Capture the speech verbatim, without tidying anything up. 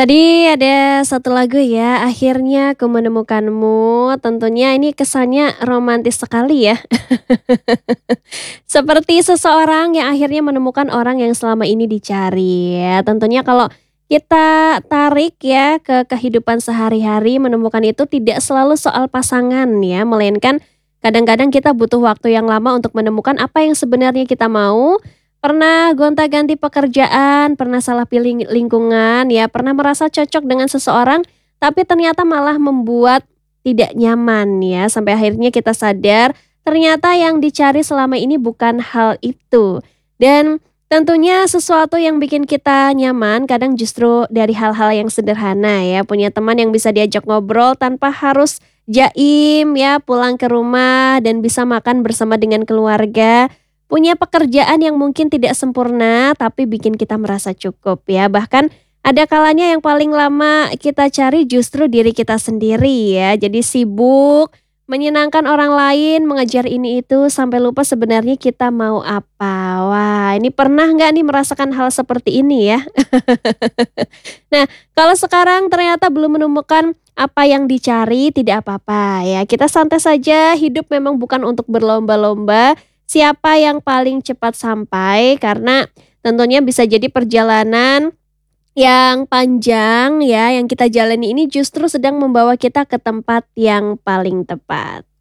Tadi ada satu lagu ya, "Akhirnya Ku Menemukanmu", tentunya ini kesannya romantis sekali ya. Seperti seseorang yang akhirnya menemukan orang yang selama ini dicari ya. Tentunya kalau kita tarik ya ke kehidupan sehari-hari, menemukan itu tidak selalu soal pasangan ya, melainkan kadang-kadang kita butuh waktu yang lama untuk menemukan apa yang sebenarnya kita mau. Pernah gonta-ganti pekerjaan, pernah salah pilih lingkungan ya, pernah merasa cocok dengan seseorang, tapi ternyata malah membuat tidak nyaman ya, sampai akhirnya kita sadar ternyata yang dicari selama ini bukan hal itu. Dan tentunya sesuatu yang bikin kita nyaman kadang justru dari hal-hal yang sederhana ya, punya teman yang bisa diajak ngobrol tanpa harus jaim ya, pulang ke rumah dan bisa makan bersama dengan keluarga. Punya pekerjaan yang mungkin tidak sempurna, tapi bikin kita merasa cukup ya. Bahkan ada kalanya yang paling lama kita cari justru diri kita sendiri ya. Jadi sibuk, menyenangkan orang lain, mengejar ini itu sampai lupa sebenarnya kita mau apa. Wah, ini pernah nggak nih merasakan hal seperti ini ya? Nah, kalau sekarang ternyata belum menemukan apa yang dicari, tidak apa-apa ya. Kita santai saja, hidup memang bukan untuk berlomba-lomba siapa yang paling cepat sampai, karena tentunya bisa jadi perjalanan yang panjang ya, yang kita jalani ini justru sedang membawa kita ke tempat yang paling tepat.